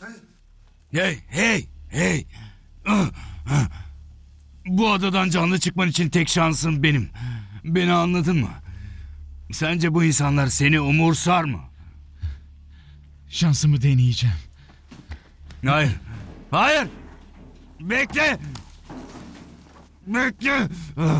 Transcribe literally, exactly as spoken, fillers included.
Hey, hey, hey. Bu adadan canlı çıkman için tek şansın benim. Beni anladın mı? Sence bu insanlar seni umursar mı? Şansımı deneyeceğim. Hayır. Hayır. Bekle. Bekle.